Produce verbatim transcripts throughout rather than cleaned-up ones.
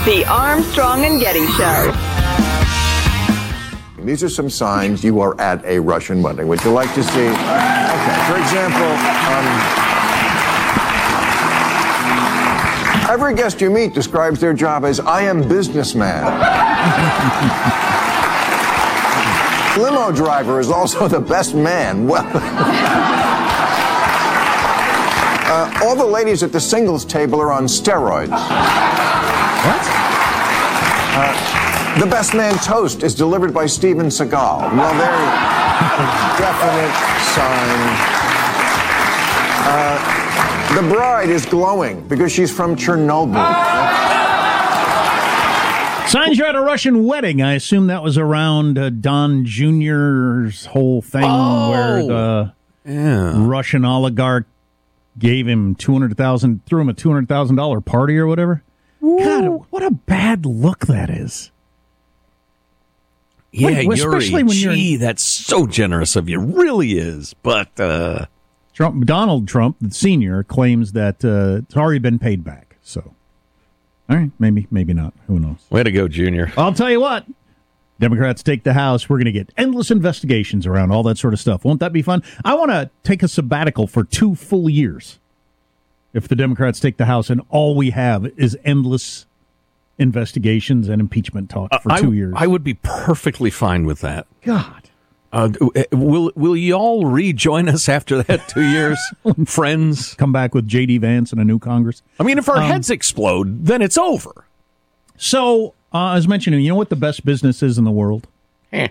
The Armstrong and Getty Show. These are some signs you are at a Russian wedding. Would you like to see? Okay, for example, um, every guest you meet describes their job as, I am businessman. Limo driver is also the best man. Well, uh, all the ladies at the singles table are on steroids. What? Uh, the best man toast is delivered by Steven Seagal. Well, very definite sign. Uh, the bride is glowing because she's from Chernobyl. Signs you're at a Russian wedding. I assume that was around uh, Don Junior's whole thing oh, where the yeah. Russian oligarch gave him two hundred thousand dollars, threw him a two hundred thousand dollars party or whatever. Ooh. God, what a bad look that is. Yeah, like, Yuri, especially when you're gee, that's so generous of you. Really is. But uh... Trump, Donald Trump, the senior, claims that uh, it's already been paid back. So, all right, maybe, maybe not. Who knows? Way to go, Junior. I'll tell you what. Democrats take the House. We're going to get endless investigations around all that sort of stuff. Won't that be fun? I want to take a sabbatical for two full years. If the Democrats take the House and all we have is endless investigations and impeachment talk for uh, two I, years. I would be perfectly fine with that. God. Uh, will will you all rejoin us after that two years? Friends? Come back with J D Vance and a new Congress? I mean, if our um, heads explode, then it's over. So, uh, I was mentioning, you know what the best business is in the world? Eh.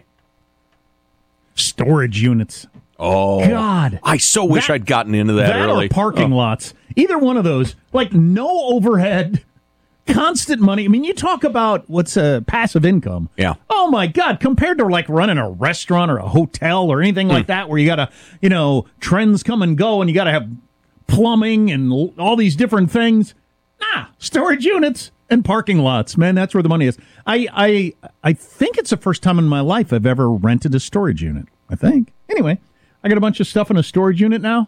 Storage units. Oh, God. I so wish that, I'd gotten into that, that early. Or parking oh. lots. Either one of those. Like, no overhead, constant money. I mean, you talk about what's a passive income. Yeah. Oh, my God. Compared to, like, running a restaurant or a hotel or anything mm. like that where you got to, you know, trends come and go and you got to have plumbing and all these different things. Nah, storage units and parking lots. Man, that's where the money is. I, I, I think it's the first time in my life I've ever rented a storage unit. I think. Anyway. I got a bunch of stuff in a storage unit now.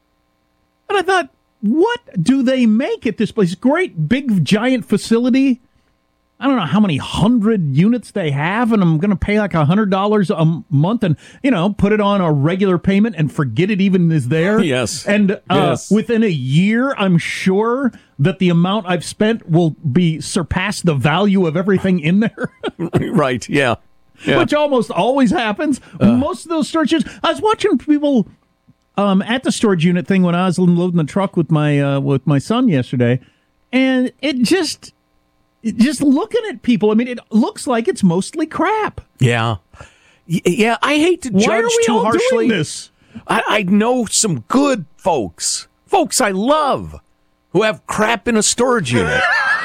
And I thought, what do they make at this place? Great, big, giant facility. I don't know how many hundred units they have, and I'm going to pay like one hundred dollars a month and, you know, put it on a regular payment and forget it even is there. Yes. And uh, yes. within a year, I'm sure that the amount I've spent will be surpass the value of everything in there. Right, yeah. Yeah. Which almost always happens. Uh, Most of those storage units. I was watching people um, at the storage unit thing when I was loading the truck with my uh, with my son yesterday, and it just it just looking at people. I mean, it looks like it's mostly crap. Yeah, y- yeah. I hate to Why judge are we too all harshly. Doing this? I, I know some good folks, folks I love, who have crap in a storage unit.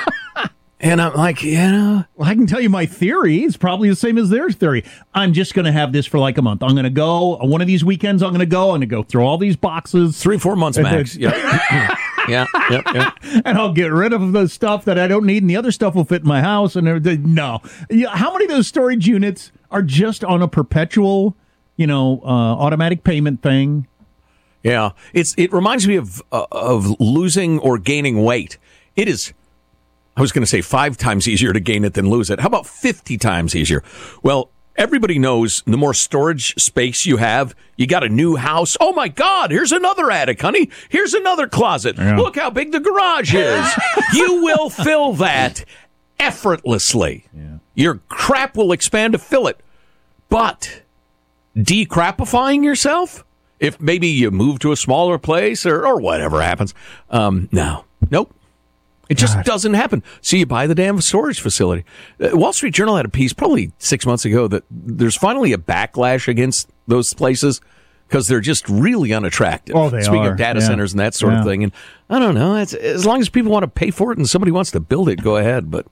And I'm like, you know. Well, I can tell you my theory is probably the same as their theory. I'm just going to have this for like a month. I'm going to go, one of these weekends, I'm going to go, I'm going to go through all these boxes. Three, four months max. yeah. yeah, yeah, yeah. And I'll get rid of the stuff that I don't need, and the other stuff will fit in my house. And everything. No. How many of those storage units are just on a perpetual, you know, uh, automatic payment thing? Yeah. It's It reminds me of uh, of losing or gaining weight. It is... I was going to say five times easier to gain it than lose it. How about fifty times easier? Well, everybody knows the more storage space you have, you got a new house. Oh, my God, here's another attic, honey. Here's another closet. Yeah. Look how big the garage is. You will fill that effortlessly. Yeah. Your crap will expand to fill it. But decrapifying yourself, if maybe you move to a smaller place or, or whatever happens, um, no, nope. It just God. doesn't happen. So you buy the damn storage facility. Uh, Wall Street Journal had a piece probably six months ago that there's finally a backlash against those places because they're just really unattractive. Oh, they Speaking are. of data yeah. centers and that sort yeah. of thing. And I don't know. It's, as long as people want to pay for it and somebody wants to build it, go ahead. But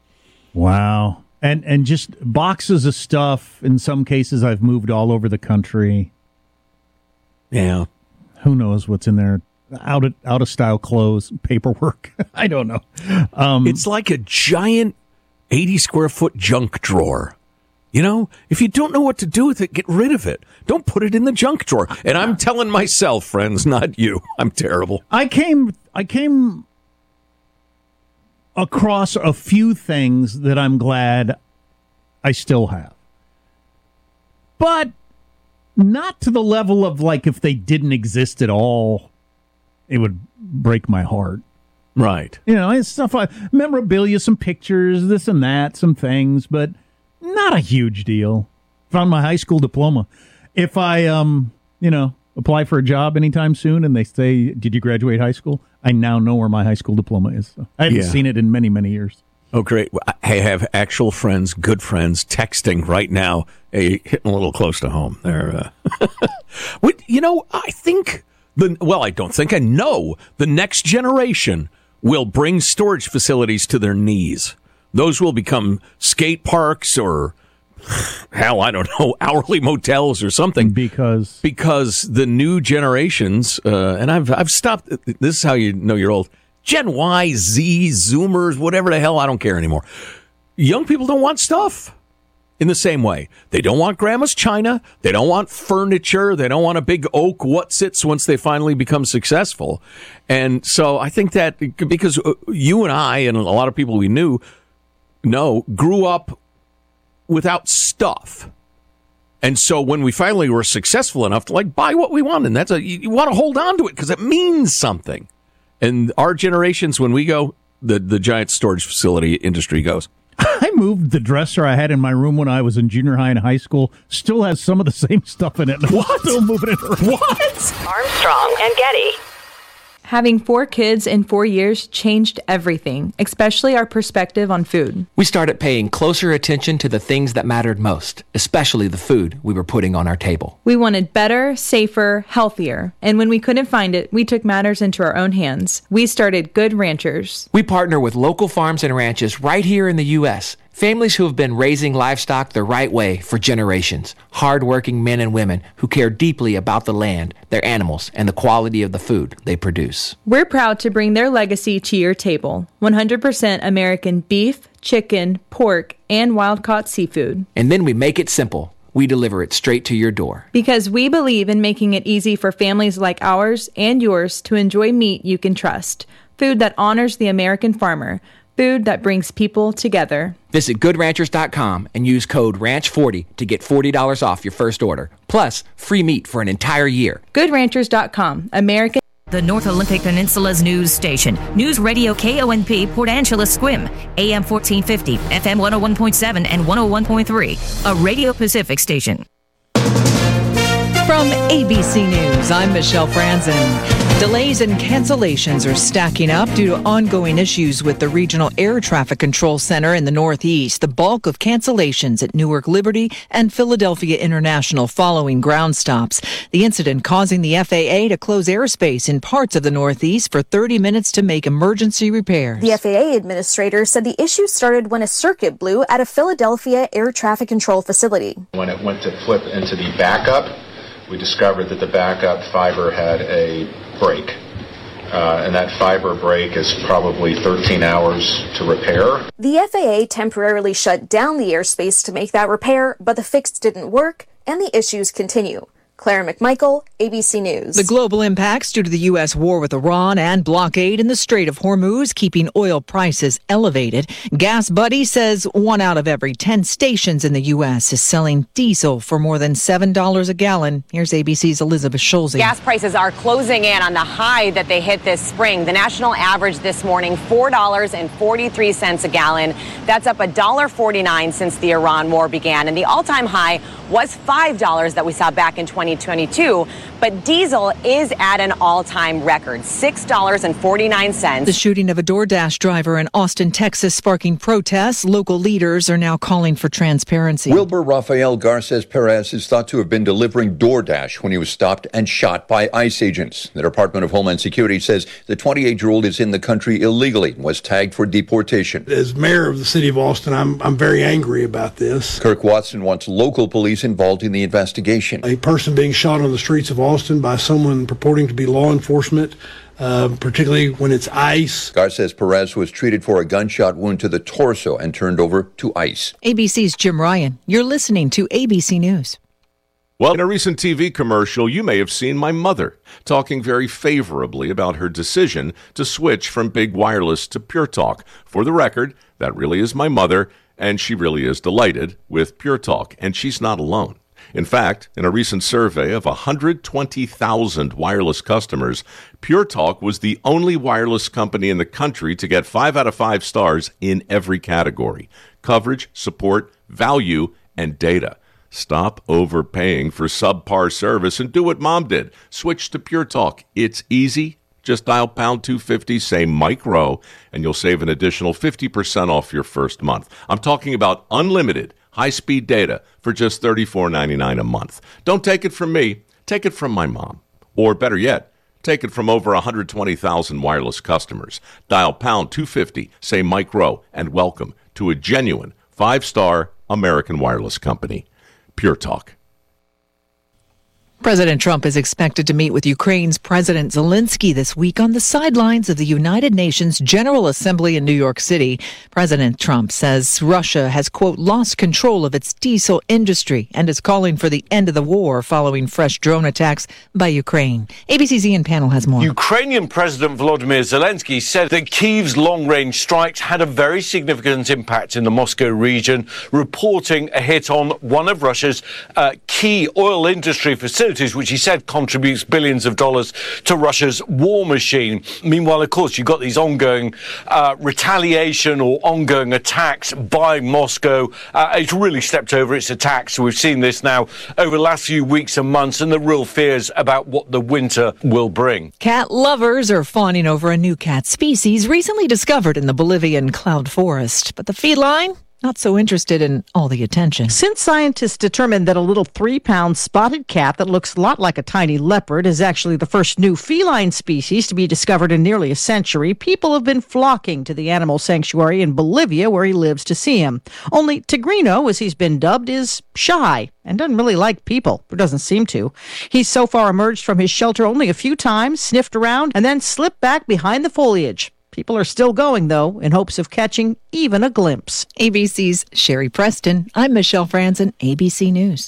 wow. And and just boxes of stuff. In some cases, I've moved all over the country. Yeah. Who knows what's in there? Out of out of style clothes, paperwork. I don't know. Um, it's like a giant eighty square foot junk drawer. You know, if you don't know what to do with it, get rid of it. Don't put it in the junk drawer. And I'm telling myself, friends, not you. I'm terrible. I came. I came across a few things that I'm glad I still have. But not to the level of, like, if they didn't exist at all, it would break my heart. Right. You know, it's stuff like memorabilia, some pictures, this and that, some things, but not a huge deal. Found my high school diploma. If I, um, you know, apply for a job anytime soon and they say, did you graduate high school? I now know where my high school diploma is. So I haven't Yeah. seen it in many, many years. Oh, great. I have actual friends, good friends, texting right now, hey, hitting a little close to home. They're, uh, what, you know, I think, the well, I don't think, I know the next generation will bring storage facilities to their knees. Those will become skate parks or, hell, I don't know, hourly motels or something. Because Because the new generations, uh, and I've I've stopped, this is how you know you're old, Gen Y, Z, Zoomers, whatever the hell, I don't care anymore. Young people don't want stuff in the same way. They don't want grandma's china. They don't want furniture. They don't want a big oak what-sits once they finally become successful. And so I think that because you and I and a lot of people we knew know grew up without stuff. And so when we finally were successful enough to like buy what we want, and that's a, you, you want to hold on to it because it means something. And our generations, when we go, the, the giant storage facility industry goes. I moved the dresser I had in my room when I was in junior high and high school. Still has some of the same stuff in it. What? Still moving it around. What? Armstrong and Getty. Having four kids in four years changed everything, especially our perspective on food. We started paying closer attention to the things that mattered most, especially the food we were putting on our table. We wanted better, safer, healthier. And when we couldn't find it, we took matters into our own hands. We started Good Ranchers. We partner with local farms and ranches right here in the U S Families who have been raising livestock the right way for generations. Hard-working men and women who care deeply about the land, their animals, and the quality of the food they produce. We're proud to bring their legacy to your table. one hundred percent American beef, chicken, pork, and wild-caught seafood. And then we make it simple. We deliver it straight to your door. Because we believe in making it easy for families like ours and yours to enjoy meat you can trust. Food that honors the American farmer. Food that brings people together. Visit good ranchers dot com and use code ranch forty to get forty dollars off your first order. Plus, free meat for an entire year. good ranchers dot com. American. The North Olympic Peninsula's news station. News Radio K O N P Port Angeles Squim. A M fourteen fifty, F M one oh one point seven and one oh one point three. A Radio Pacific station. From A B C News, I'm Michelle Franzen. Delays and cancellations are stacking up due to ongoing issues with the Regional Air Traffic Control Center in the Northeast. The bulk of cancellations at Newark Liberty and Philadelphia International following ground stops. The incident causing the F A A to close airspace in parts of the Northeast for thirty minutes to make emergency repairs. The F A A administrator said the issue started when a circuit blew at a Philadelphia air traffic control facility. When it went to flip into the backup, we discovered that the backup fiber had a break. Uh, and that fiber break is probably thirteen hours to repair. The F A A temporarily shut down the airspace to make that repair, but the fix didn't work, and the issues continue. Clara McMichael, A B C News. The global impacts due to the U S war with Iran and blockade in the Strait of Hormuz keeping oil prices elevated. Gas Buddy says one out of every ten stations in the U S is selling diesel for more than seven dollars a gallon. Here's A B C's Elizabeth Schulze. Gas prices are closing in on the high that they hit this spring. The national average this morning, four dollars and forty-three cents a gallon. That's up one dollar and forty-nine cents since the Iran war began. And the all-time high was five dollars that we saw back in twenty twenty-two. But diesel is at an all-time record, six dollars and forty-nine cents. The shooting of a DoorDash driver in Austin, Texas, sparking protests. Local leaders are now calling for transparency. Wilbur Rafael Garces Perez is thought to have been delivering DoorDash when he was stopped and shot by ICE agents. The Department of Homeland Security says the twenty-eight-year-old is in the country illegally and was tagged for deportation. As mayor of the city of Austin, I'm, I'm very angry about this. Kirk Watson wants local police involved in the investigation. A person being shot on the streets of Austin by someone purporting to be law enforcement, uh, particularly when it's ICE. Garces Perez was treated for a gunshot wound to the torso and turned over to ICE. A B C's Jim Ryan. You're listening to A B C News. Well, in a recent T V commercial, you may have seen my mother talking very favorably about her decision to switch from big wireless to Pure Talk. For the record, that really is my mother, and she really is delighted with Pure Talk, and she's not alone. In fact, in a recent survey of one hundred twenty thousand wireless customers, Pure Talk was the only wireless company in the country to get five out of five stars in every category: coverage, support, value, and data. Stop overpaying for subpar service and do what Mom did. Switch to Pure Talk. It's easy. Just dial pound two fifty, say Mike Rowe, and you'll save an additional fifty percent off your first month. I'm talking about unlimited high-speed data for just thirty-four ninety-nine a month. Don't take it from me. Take it from my mom. Or better yet, take it from over one hundred twenty thousand wireless customers. Dial pound two fifty, say Mike Rowe, and welcome to a genuine five-star American wireless company. Pure Talk. President Trump is expected to meet with Ukraine's President Zelensky this week on the sidelines of the United Nations General Assembly in New York City. President Trump says Russia has, quote, lost control of its diesel industry and is calling for the end of the war following fresh drone attacks by Ukraine. A B C's Ian Panel has more. Ukrainian President Volodymyr Zelensky said that Kyiv's long-range strikes had a very significant impact in the Moscow region, reporting a hit on one of Russia's uh, key oil industry facilities, which he said contributes billions of dollars to Russia's war machine. Meanwhile, of course, you've got these ongoing uh, retaliation or ongoing attacks by Moscow. Uh, it's really stepped over its attacks. We've seen this now over the last few weeks and months, and the real fears about what the winter will bring. Cat lovers are fawning over a new cat species recently discovered in the Bolivian cloud forest. But the feline, not so interested in all the attention. Since scientists determined that a little three-pound spotted cat that looks a lot like a tiny leopard is actually the first new feline species to be discovered in nearly a century, people have been flocking to the animal sanctuary in Bolivia where he lives to see him. Only Tigrino, as he's been dubbed, is shy and doesn't really like people, or doesn't seem to. He's so far emerged from his shelter only a few times, sniffed around, and then slipped back behind the foliage. People are still going, though, in hopes of catching even a glimpse. A B C's Sherry Preston. I'm Michelle Franzen, A B C News.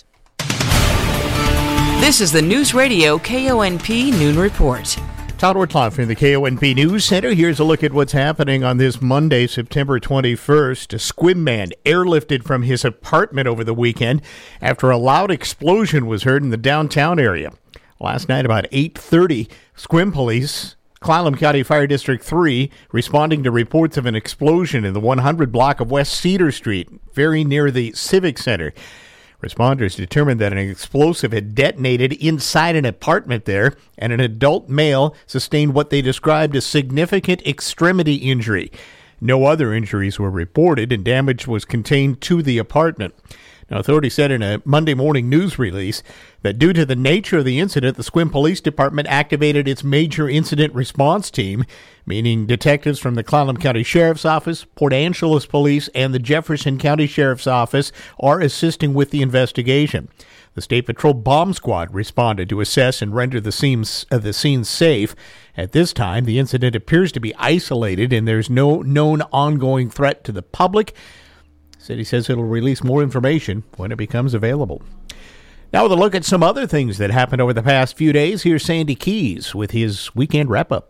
This is the News Radio K O N P Noon Report. Todd Ortloff from the K O N P News Center. Here's a look at what's happening on this Monday, September twenty-first. A Squim man airlifted from his apartment over the weekend after a loud explosion was heard in the downtown area. Last night about eight thirty, Squim police, Clallam County Fire District three, responding to reports of an explosion in the one hundred block of West Cedar Street, very near the Civic Center. Responders determined that an explosive had detonated inside an apartment there, and an adult male sustained what they described as significant extremity injury. No other injuries were reported, and damage was contained to the apartment. Now, authorities said in a Monday morning news release that due to the nature of the incident, the Squim Police Department activated its major incident response team, meaning detectives from the Clallam County Sheriff's Office, Port Angeles Police, and the Jefferson County Sheriff's Office are assisting with the investigation. The State Patrol Bomb Squad responded to assess and render the scenes, uh, the scene safe. At this time, the incident appears to be isolated, and there's no known ongoing threat to the public. City says it'll release more information when it becomes available. Now with a look at some other things that happened over the past few days, here's Sandy Keys with his weekend wrap-up.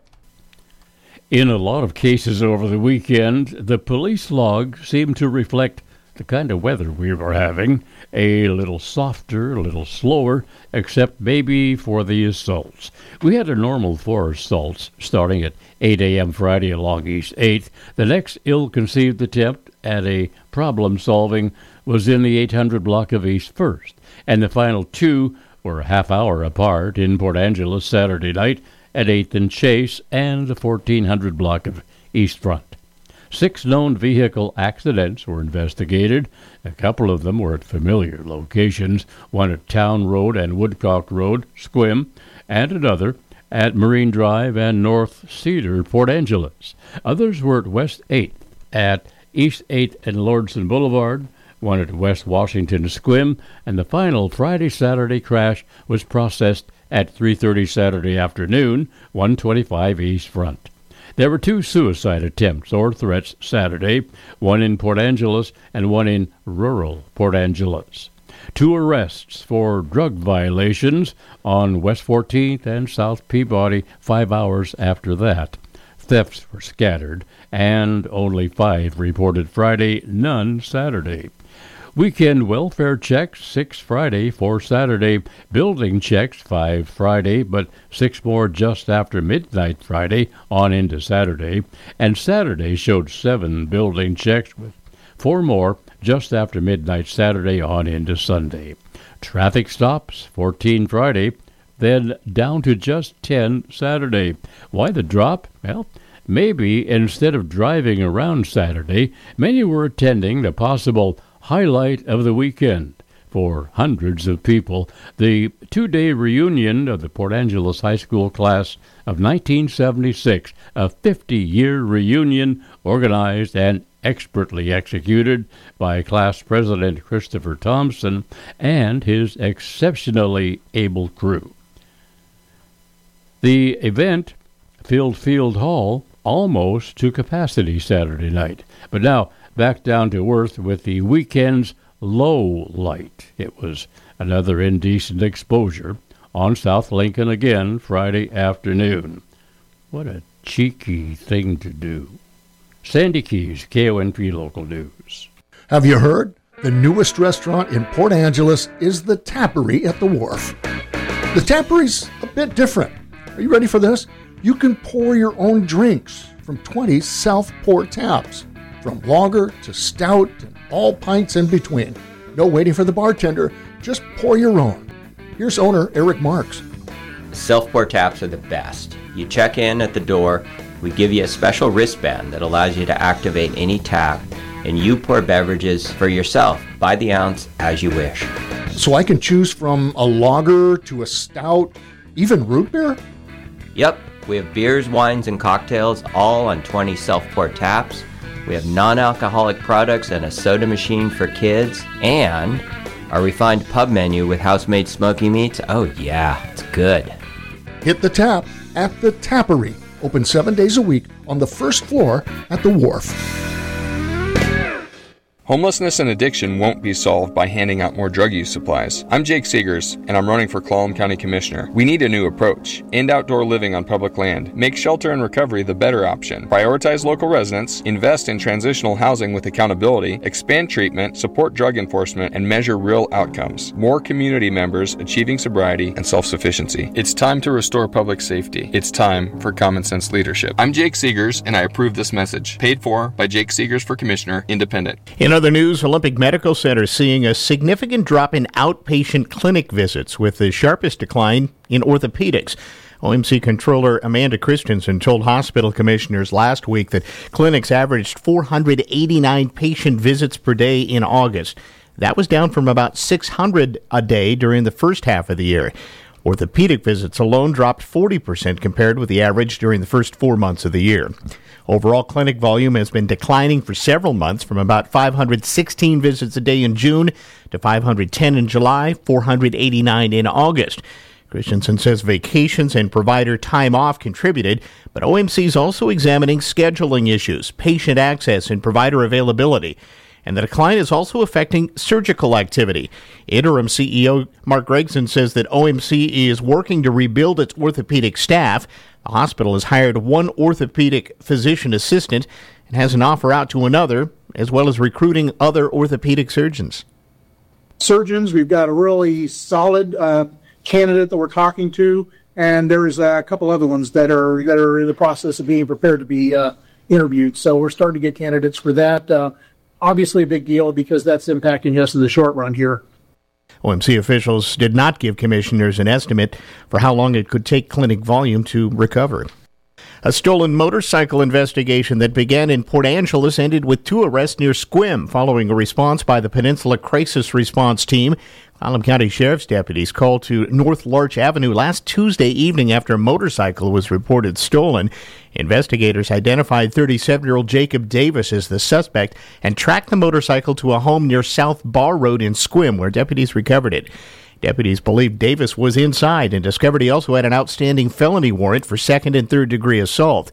In a lot of cases over the weekend, the police log seemed to reflect the kind of weather we were having. A little softer, a little slower, except maybe for the assaults. We had a normal four assaults starting at eight a.m. Friday along East eighth. The next ill-conceived attempt at a problem-solving was in the eight hundred block of East First, and the final two were a half hour apart in Port Angeles Saturday night at eighth and Chase and the fourteen hundred block of East Front. Six known vehicle accidents were investigated. A couple of them were at familiar locations, one at Town Road and Woodcock Road, Squim, and another at Marine Drive and North Cedar, Port Angeles. Others were at West eighth, at East eighth and Lordson Boulevard, one at West Washington Squim, and the final Friday-Saturday crash was processed at three thirty Saturday afternoon, one twenty-five East Front. There were two suicide attempts or threats Saturday, one in Port Angeles and one in rural Port Angeles. Two arrests for drug violations on West fourteenth and South Peabody five hours after that. Thefts were scattered, and only five reported Friday, none Saturday. Weekend welfare checks, six Friday, four Saturday. Building checks, five Friday, but six more just after midnight Friday on into Saturday. And Saturday showed seven building checks with four more just after midnight Saturday on into Sunday. Traffic stops, fourteen Friday, then down to just ten Saturday. Why the drop? Well, maybe instead of driving around Saturday, many were attending the possible highlight of the weekend. For hundreds of people, the two-day reunion of the Port Angeles High School class of nineteen seventy-six, a fifty-year reunion organized and expertly executed by class president Christopher Thompson and his exceptionally able crew. The event filled Field Hall almost to capacity Saturday night, but now back down to earth with the weekend's low light. It was another indecent exposure on South Lincoln again Friday afternoon. What a cheeky thing to do. Sandy Keys, K O N P Local News. Have you heard? The newest restaurant in Port Angeles is the Tappery at the Wharf. The Tappery's a bit different. Are you ready for this? You can pour your own drinks from twenty Southport taps. From lager to stout and all pints in between. No waiting for the bartender, just pour your own. Here's owner Eric Marks. Self-pour taps are the best. You check in at the door, we give you a special wristband that allows you to activate any tap, and you pour beverages for yourself by the ounce as you wish. So I can choose from a lager to a stout, even root beer? Yep, we have beers, wines, and cocktails all on twenty self-pour taps. We have non-alcoholic products and a soda machine for kids, and our refined pub menu with house-made smoky meats. Oh yeah, it's good. Hit the tap at the Tappery. Open seven days a week on the first floor at the Wharf. Homelessness and addiction won't be solved by handing out more drug use supplies. I'm Jake Seegers, and I'm running for Clallam County Commissioner. We need a new approach. End outdoor living on public land. Make shelter and recovery the better option. Prioritize local residents. Invest in transitional housing with accountability. Expand treatment. Support drug enforcement. And measure real outcomes. More community members achieving sobriety and self-sufficiency. It's time to restore public safety. It's time for common sense leadership. I'm Jake Seegers, and I approve this message. Paid for by Jake Seegers for Commissioner, Independent. In other news, Olympic Medical Center seeing a significant drop in outpatient clinic visits, with the sharpest decline in orthopedics. O M C Controller Amanda Christensen told hospital commissioners last week that clinics averaged four hundred eighty-nine patient visits per day in August. That was down from about six hundred a day during the first half of the year. Orthopedic visits alone dropped forty percent compared with the average during the first four months of the year. Overall clinic volume has been declining for several months, from about five hundred sixteen visits a day in June to five hundred ten in July, four hundred eighty-nine in August. Christensen says vacations and provider time off contributed, but O M C is also examining scheduling issues, patient access, and provider availability. And the decline is also affecting surgical activity. Interim C E O Mark Gregson says that O M C is working to rebuild its orthopedic staff. The hospital has hired one orthopedic physician assistant and has an offer out to another, as well as recruiting other orthopedic surgeons. Surgeons, we've got a really solid uh, candidate that we're talking to, and there's a couple other ones that are that are in the process of being prepared to be uh, interviewed. So we're starting to get candidates for that. Uh, obviously a big deal because that's impacting us in the short run here. O M C officials did not give commissioners an estimate for how long it could take clinic volume to recover. A stolen motorcycle investigation that began in Port Angeles ended with two arrests near Sequim following a response by the Peninsula Crisis Response Team. Clallam County Sheriff's deputies called to North Larch Avenue last Tuesday evening after a motorcycle was reported stolen. Investigators identified thirty-seven-year-old Jacob Davis as the suspect and tracked the motorcycle to a home near South Bar Road in Sequim, where deputies recovered it. Deputies believe Davis was inside and discovered he also had an outstanding felony warrant for second and third degree assault.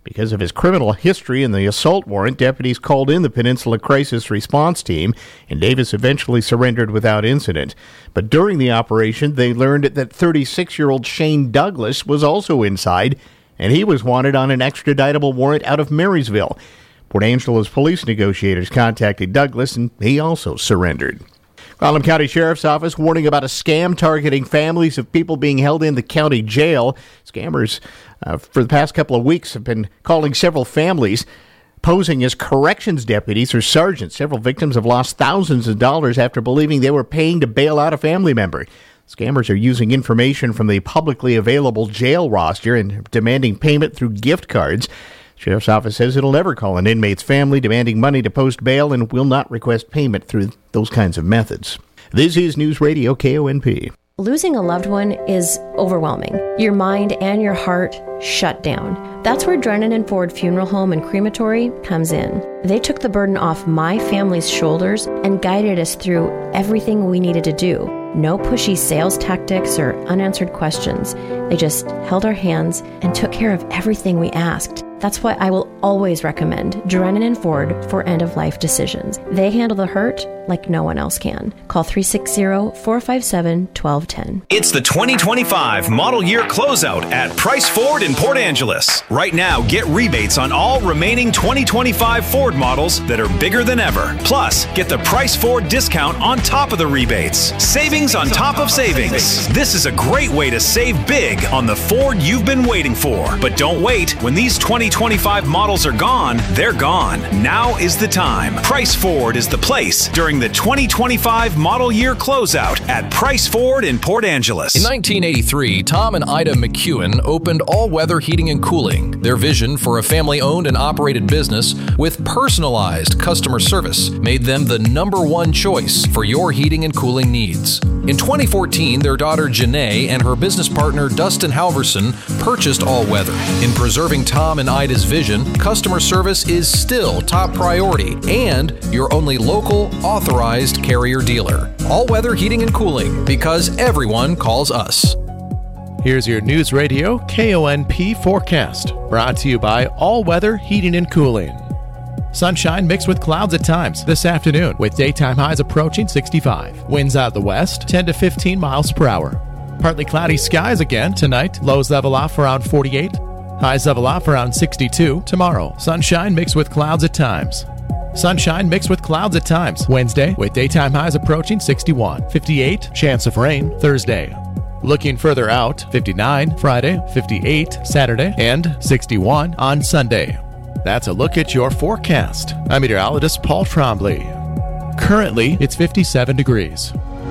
Because of his criminal history and the assault warrant, deputies called in the Peninsula Crisis Response Team, and Davis eventually surrendered without incident. But during the operation, they learned that thirty-six-year-old Shane Douglas was also inside, and he was wanted on an extraditable warrant out of Marysville. Port Angeles police negotiators contacted Douglas, and he also surrendered. Colum County Sheriff's Office warning about a scam targeting families of people being held in the county jail. Scammers, uh, for the past couple of weeks, have been calling several families, posing as corrections deputies or sergeants. Several victims have lost thousands of dollars after believing they were paying to bail out a family member. Scammers are using information from the publicly available jail roster and demanding payment through gift cards. Sheriff's Office says it'll never call an inmate's family demanding money to post bail and will not request payment through those kinds of methods. This is News Radio K O N P. Losing a loved one is overwhelming. Your mind and your heart shut down. That's where Drennan and Ford Funeral Home and Crematory comes in. They took the burden off my family's shoulders and guided us through everything we needed to do. No pushy sales tactics or unanswered questions. They just held our hands and took care of everything we asked. That's why I will always recommend Drennan and Ford for end-of-life decisions. They handle the hurt like no one else can. Call three six zero, four five seven, one two one zero. It's the twenty twenty-five model year closeout at Price Ford in Port Angeles. Right now, get rebates on all remaining twenty twenty-five Ford models that are bigger than ever. Plus, get the Price Ford discount on top of the rebates. Savings on top of savings. This is a great way to save big on the Ford you've been waiting for. But don't wait. When these twenty twenty-five models are gone, they're gone. Now is the time. Price Ford is the place during the twenty twenty-five model year closeout at Price Ford in Port Angeles. In nineteen eighty-three, Tom and Ida McEwen opened All Weather Heating and Cooling. Their vision for a family-owned and operated business with personalized customer service made them the number one choice for your heating and cooling needs. In twenty fourteen, their daughter Janae and her business partner Dustin Halverson purchased All Weather. In preserving Tom and Ida's vision, customer service is still top priority and your only local authorized carrier dealer. All Weather Heating and Cooling, because everyone calls us. Here's your News Radio K O N P forecast, brought to you by All Weather Heating and Cooling. Sunshine mixed with clouds at times this afternoon, with daytime highs approaching sixty-five. Winds out of the west, ten to fifteen miles per hour. Partly cloudy skies again tonight. Lows level off around forty-eight. Highs level off around sixty-two tomorrow. Sunshine mixed with clouds at times. Sunshine mixed with clouds at times. Wednesday, with daytime highs approaching sixty-one. fifty-eight, chance of rain Thursday. Looking further out, fifty-nine Friday, fifty-eight Saturday, and sixty-one on Sunday. That's a look at your forecast. I'm meteorologist Paul Trombley. Currently, it's fifty-seven degrees.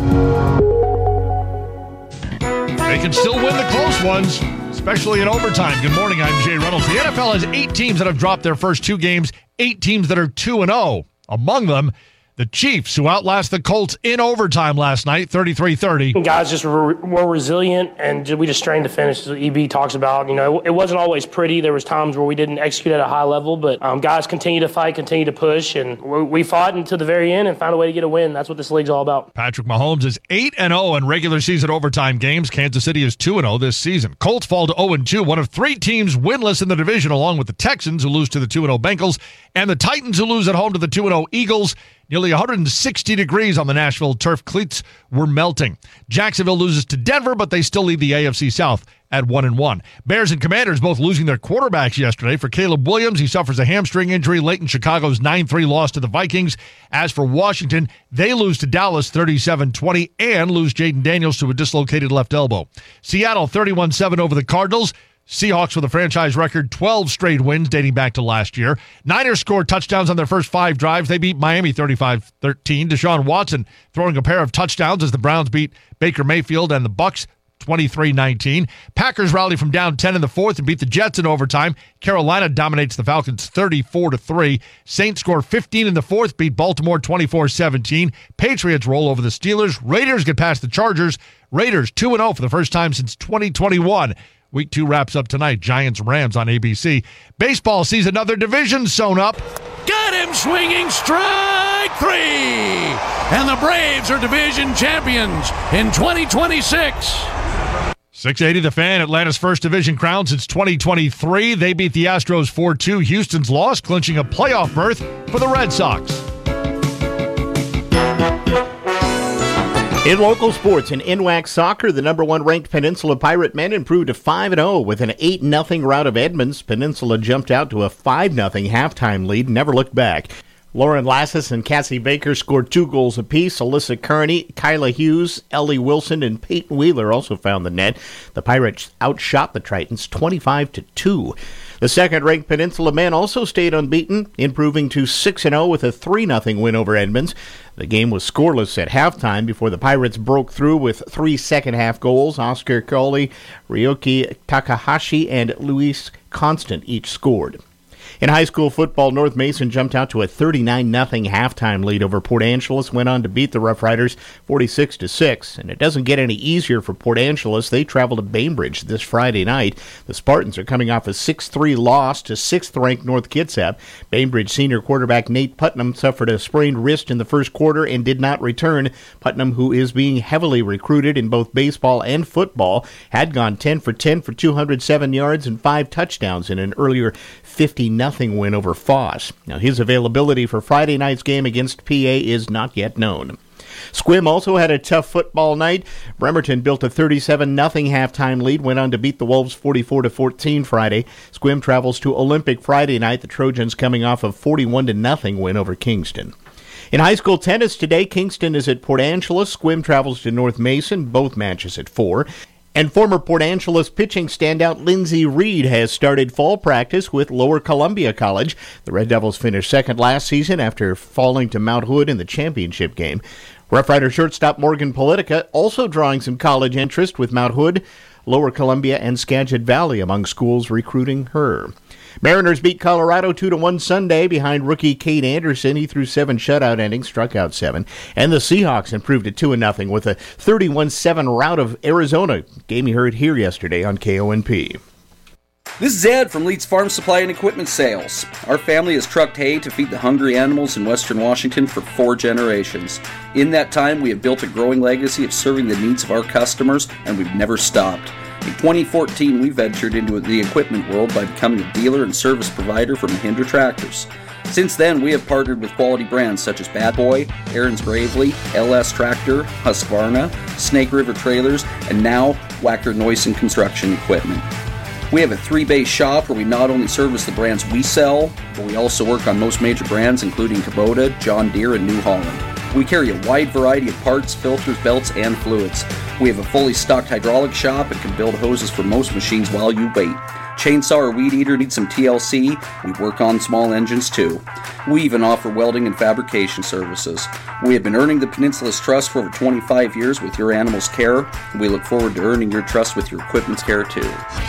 They can still win the close ones, especially in overtime. Good morning, I'm Jay Reynolds. The N F L has eight teams that have dropped their first two games, eight teams that are two and oh. Among them, the Chiefs, who outlast the Colts in overtime last night, thirty-three thirty. Guys just were more resilient, and we just strained to finish, as E B talks about. You know, it wasn't always pretty. There was times where we didn't execute at a high level, but um, guys continue to fight, continue to push, and we fought until the very end and found a way to get a win. That's what this league's all about. Patrick Mahomes is eight and oh in regular season overtime games. Kansas City is two and oh this season. Colts fall to oh and two, one of three teams winless in the division, along with the Texans, who lose to the two and oh Bengals, and the Titans, who lose at home to the two and oh Eagles. Nearly one hundred sixty degrees on the Nashville turf. Cleats were melting. Jacksonville loses to Denver, but they still lead the A F C South at one and one. Bears and Commanders both losing their quarterbacks yesterday. For Caleb Williams, he suffers a hamstring injury late in Chicago's nine three loss to the Vikings. As for Washington, they lose to Dallas thirty-seven twenty and lose Jaden Daniels to a dislocated left elbow. Seattle thirty-one seven over the Cardinals. Seahawks with a franchise record, twelve straight wins dating back to last year. Niners scored touchdowns on their first five drives. They beat Miami thirty-five thirteen. Deshaun Watson throwing a pair of touchdowns as the Browns beat Baker Mayfield and the Bucs twenty-three nineteen. Packers rally from down ten in the fourth and beat the Jets in overtime. Carolina dominates the Falcons thirty-four to three. Saints score fifteen in the fourth, beat Baltimore twenty-four seventeen. Patriots roll over the Steelers. Raiders get past the Chargers. Raiders two and oh for the first time since twenty twenty-one. Week two wraps up tonight. Giants-Rams on A B C. Baseball sees another division sewn up. Got him swinging strike three. And the Braves are division champions in twenty twenty-six. six eighty The Fan, Atlanta's first division crown since twenty twenty-three. They beat the Astros four two. Houston's loss, clinching a playoff berth for the Red Sox. In local sports, in N W A C soccer, the number one ranked Peninsula Pirate men improved to five and oh with an eight nothing rout of Edmonds. Peninsula jumped out to a five nothing halftime lead, never looked back. Lauren Lassis and Cassie Baker scored two goals apiece. Alyssa Kearney, Kyla Hughes, Ellie Wilson, and Peyton Wheeler also found the net. The Pirates outshot the Tritons twenty-five to two. The second-ranked Peninsula men also stayed unbeaten, improving to six and oh with a three nothing win over Edmonds. The game was scoreless at halftime before the Pirates broke through with three second-half goals. Oscar Coley, Ryoki Takahashi, and Luis Constant each scored. In high school football, North Mason jumped out to a thirty-nine nothing halftime lead over Port Angeles, went on to beat the Rough Riders forty-six to six. And it doesn't get any easier for Port Angeles. They travel to Bainbridge this Friday night. The Spartans are coming off a six three loss to sixth-ranked North Kitsap. Bainbridge senior quarterback Nate Putnam suffered a sprained wrist in the first quarter and did not return. Putnam, who is being heavily recruited in both baseball and football, had gone ten for ten for two hundred seven yards and five touchdowns in an earlier fifty nothing win over Foss. Now, his availability for Friday night's game against P A is not yet known. Squim also had a tough football night. Bremerton built a thirty-seven nothing halftime lead, went on to beat the Wolves forty-four to fourteen Friday. Squim travels to Olympic Friday night, the Trojans coming off a forty-one to nothing win over Kingston. In high school tennis today, Kingston is at Port Angeles. Squim travels to North Mason, both matches at four. And former Port Angeles pitching standout Lindsey Reed has started fall practice with Lower Columbia College. The Red Devils finished second last season after falling to Mount Hood in the championship game. Rough Rider shortstop Morgan Politica also drawing some college interest with Mount Hood, Lower Columbia, and Skagit Valley among schools recruiting her. Mariners beat Colorado two to one Sunday behind rookie Cade Anderson. He threw seven shutout innings, struck out seven. And the Seahawks improved to two to nothing with a thirty-one seven rout of Arizona. Game you heard here yesterday on K O N P. This is Ed from Leeds Farm Supply and Equipment Sales. Our family has trucked hay to feed the hungry animals in Western Washington for four generations. In that time, we have built a growing legacy of serving the needs of our customers, and we've never stopped. In twenty fourteen, we ventured into the equipment world by becoming a dealer and service provider for Mahindra Tractors. Since then, we have partnered with quality brands such as Bad Boy, Aaron's Gravely, L S Tractor, Husqvarna, Snake River Trailers, and now Wacker Neuson Construction Equipment. We have a three-bay shop where we not only service the brands we sell, but we also work on most major brands including Kubota, John Deere, and New Holland. We carry a wide variety of parts, filters, belts, and fluids. We have a fully stocked hydraulic shop and can build hoses for most machines while you wait. Chainsaw or weed eater needs some T L C? We work on small engines too. We even offer welding and fabrication services. We have been earning the Peninsula's trust for over twenty-five years with your animal's care. We look forward to earning your trust with your equipment's care too.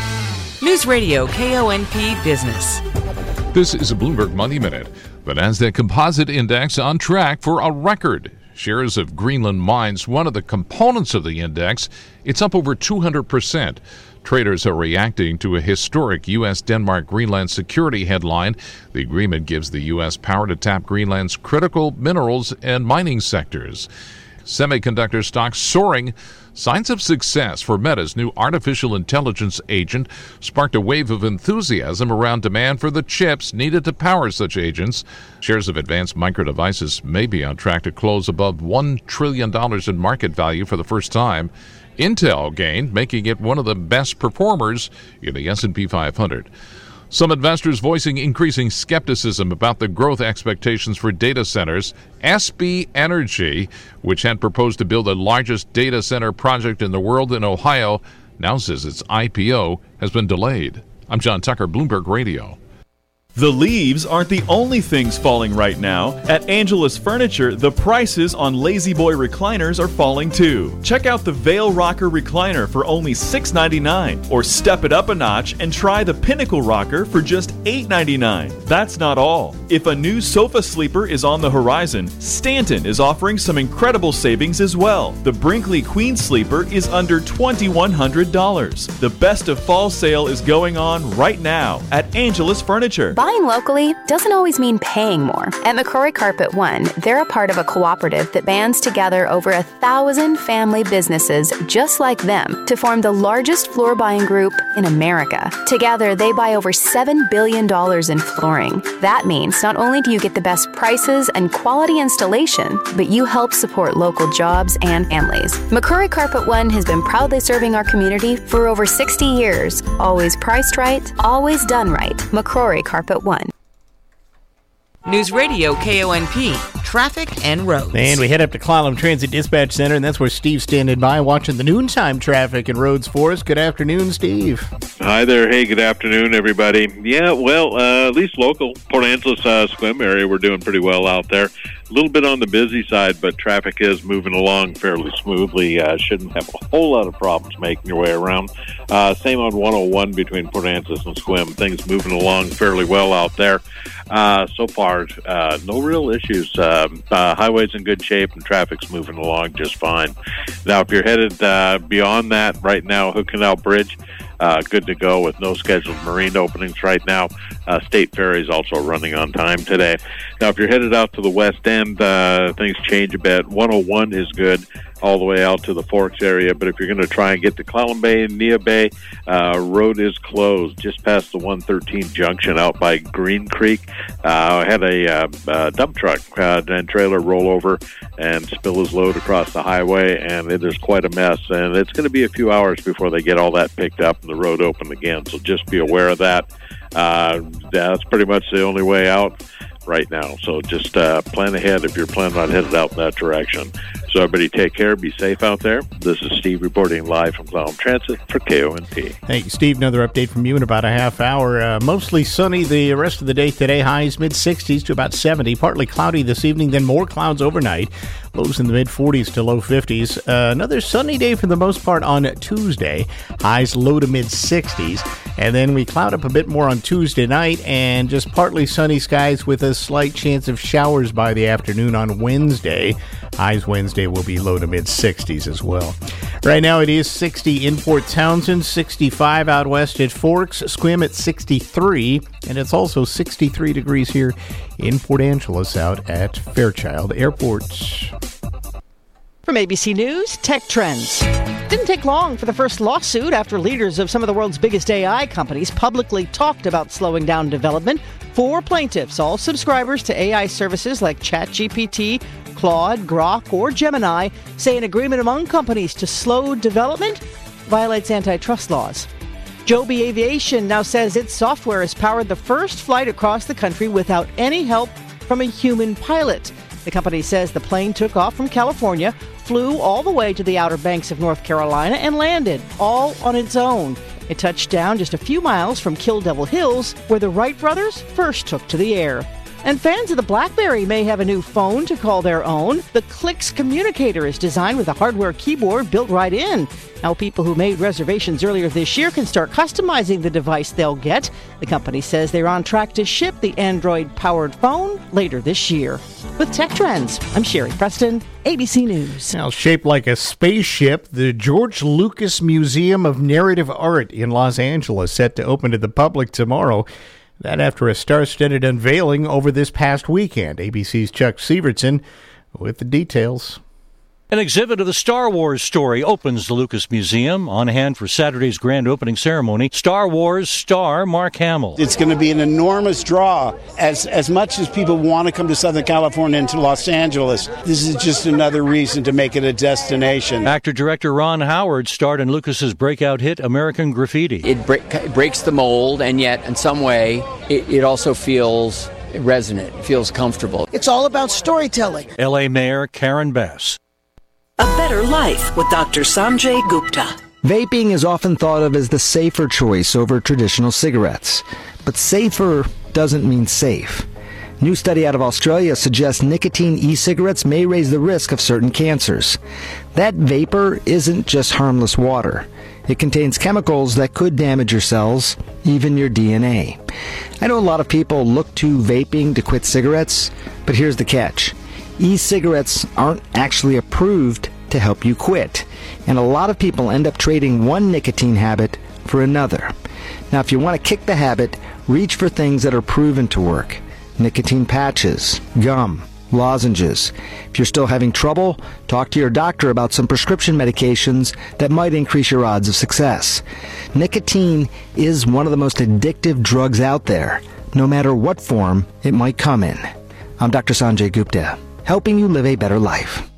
News Radio K O N P Business. This is a Bloomberg Money Minute. The Nasdaq Composite Index on track for a record. Shares of Greenland Mines, one of the components of the index, it's up over two hundred percent. Traders are reacting to a historic U S Denmark Greenland security headline. The agreement gives the U S power to tap Greenland's critical minerals and mining sectors. Semiconductor stocks soaring. Signs of success for Meta's new artificial intelligence agent sparked a wave of enthusiasm around demand for the chips needed to power such agents. Shares of Advanced Micro Devices may be on track to close above one trillion dollars in market value for the first time. Intel gained, making it one of the best performers in the S and P five hundred. Some investors voicing increasing skepticism about the growth expectations for data centers. S B Energy, which had proposed to build the largest data center project in the world in Ohio, now says its I P O has been delayed. I'm John Tucker, Bloomberg Radio. The leaves aren't the only things falling right now. At Angelus Furniture, the prices on Lazy Boy recliners are falling too. Check out the Veil Rocker recliner for only six ninety-nine dollars, or step it up a notch and try the Pinnacle Rocker for just eight ninety-nine dollars. That's not all. If a new sofa sleeper is on the horizon, Stanton is offering some incredible savings as well. The Brinkley Queen Sleeper is under twenty-one hundred dollars. The best of fall sale is going on right now at Angelus Furniture. Buying locally doesn't always mean paying more. At McCrory Carpet One, they're a part of a cooperative that bands together over a thousand family businesses just like them to form the largest floor buying group in America. Together, they buy over seven billion dollars in flooring. That means not only do you get the best prices and quality installation, but you help support local jobs and families. McCrory Carpet One has been proudly serving our community for over sixty years. Always priced right, always done right. McCrory Carpet One. News Radio K O N P, traffic and roads. And we head up to Clallam Transit Dispatch Center, and that's where Steve's standing by watching the noontime traffic and roads for us. Good afternoon, Steve. Hi there. Hey, good afternoon, everybody. Yeah, well, uh, at least local Port Angeles uh, Sequim area, we're doing pretty well out there. A little bit on the busy side, but traffic is moving along fairly smoothly. Uh, shouldn't have a whole lot of problems making your way around. Uh, same on one oh one between Port Angeles and Sequim. Things moving along fairly well out there. Uh, so far, uh, no real issues. Uh, uh, highway's in good shape and traffic's moving along just fine. Now, if you're headed uh, beyond that, right now, Hood Canal Bridge, uh, good to go with no scheduled marine openings right now. Uh, State Ferry is also running on time today. Now, if you're headed out to the west end, uh, things change a bit. one oh one is good all the way out to the Forks area, but if you're going to try and get to Clallam Bay and Nia Bay, uh, road is closed just past the one thirteen junction out by Green Creek. Uh, I had a uh, uh, dump truck uh, and trailer roll over and spill his load across the highway, and it is quite a mess, and it's going to be a few hours before they get all that picked up and the road open again, so just be aware of that. Uh, that's pretty much the only way out right now, so just uh, plan ahead if you're planning on headed out in that direction. So everybody take care, be safe out there. This is Steve reporting live from Clallam Transit for K O N P. Thank you, Steve. Another update from you in about a half hour. Uh, mostly sunny the rest of the day today. Highs mid-sixties to about seventy. Partly cloudy this evening, then more clouds overnight. Lows in the mid-forties to low fifties. Uh, another sunny day for the most part on Tuesday. Highs low to mid-sixties. And then we cloud up a bit more on Tuesday night and just partly sunny skies with a slight chance of showers by the afternoon on Wednesday. Highs Wednesday will be low to mid-sixties as well. Right now it is sixty in Port Townsend, sixty-five out west at Forks, Sequim at sixty-three, and it's also sixty-three degrees here in Port Angeles out at Fairchild Airport. From A B C News, Tech Trends. Didn't take long for the first lawsuit after leaders of some of the world's biggest A I companies publicly talked about slowing down development. Four plaintiffs, all subscribers to A I services like ChatGPT, Claude, Grok, or Gemini, say an agreement among companies to slow development violates antitrust laws. Joby Aviation now says its software has powered the first flight across the country without any help from a human pilot. The company says the plane took off from California, flew all the way to the Outer Banks of North Carolina, and landed, all on its own. It touched down just a few miles from Kill Devil Hills, where the Wright brothers first took to the air. And fans of the BlackBerry may have a new phone to call their own. The Clicks Communicator is designed with a hardware keyboard built right in. Now people who made reservations earlier this year can start customizing the device they'll get. The company says they're on track to ship the Android-powered phone later this year. With Tech Trends, I'm Sherry Preston, A B C News. Now, shaped like a spaceship, the George Lucas Museum of Narrative Art in Los Angeles set to open to the public tomorrow. That after a star-studded unveiling over this past weekend. A B C's Chuck Severson with the details. An exhibit of the Star Wars story opens the Lucas Museum. On hand for Saturday's grand opening ceremony, Star Wars star Mark Hamill. It's going to be an enormous draw. As as much as people want to come to Southern California and to Los Angeles, this is just another reason to make it a destination. Actor-director Ron Howard starred in Lucas's breakout hit American Graffiti. It, break, it breaks the mold, and yet in some way it, it also feels resonant, it feels comfortable. It's all about storytelling. L A Mayor Karen Bass. A better life with Doctor Sanjay Gupta. Vaping is often thought of as the safer choice over traditional cigarettes. But safer doesn't mean safe. New study out of Australia suggests nicotine e-cigarettes may raise the risk of certain cancers. That vapor isn't just harmless water. It contains chemicals that could damage your cells, even your D N A. I know a lot of people look to vaping to quit cigarettes, but here's the catch. E-cigarettes aren't actually approved to help you quit, and a lot of people end up trading one nicotine habit for another. Now, if you want to kick the habit, reach for things that are proven to work. Nicotine patches, gum, lozenges. If you're still having trouble, talk to your doctor about some prescription medications that might increase your odds of success. Nicotine is one of the most addictive drugs out there, no matter what form it might come in. I'm Doctor Sanjay Gupta, helping you live a better life.